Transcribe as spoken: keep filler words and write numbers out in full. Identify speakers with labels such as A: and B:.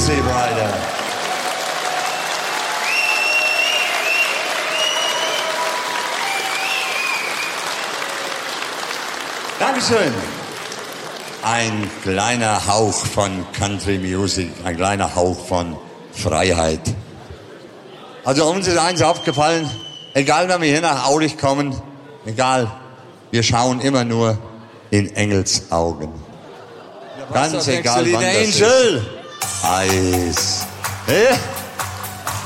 A: Easy Rider. Dankeschön. Ein kleiner Hauch von Country Music, ein kleiner Hauch von Freiheit. Also uns ist eins aufgefallen, egal wenn wir hier nach Aulich kommen, egal, wir schauen immer nur in Engels Augen. Ganz egal wann das ist. Eis. Ja?